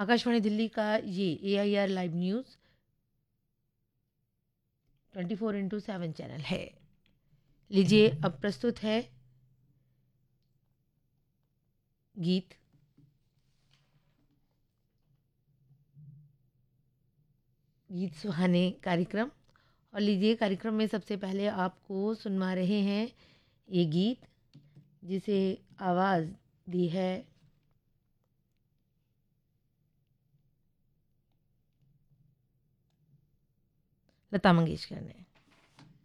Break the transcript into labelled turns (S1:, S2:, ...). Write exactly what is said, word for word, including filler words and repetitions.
S1: आकाशवाणी दिल्ली का ये ए I R live news twenty four into seven channel है। लीजिए अब प्रस्तुत है गीत गीत सुहाने कार्यक्रम। और लीजिए कार्यक्रम में सबसे पहले आपको सुनवा रहे हैं ये गीत जिसे आवाज़ दी है लता मंगेशकर ने।